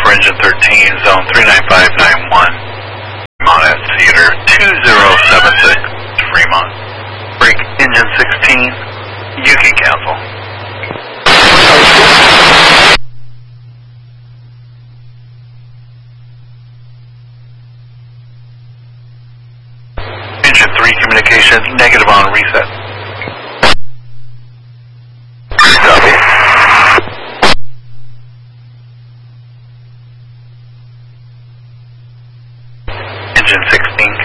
for engine 13, zone 39591. Fremont at Theater 2076, Fremont. Break engine 16, you can cancel. Engine 3 communication negative on reset. Copy. Engine 16